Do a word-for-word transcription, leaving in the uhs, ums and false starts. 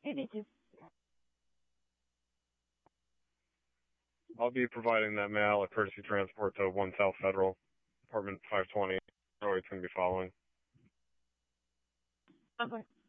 Hey, thank you. I'll be providing that mail at courtesy transport to one South Federal, apartment five twenty. Oh, it's going to be following. Okay.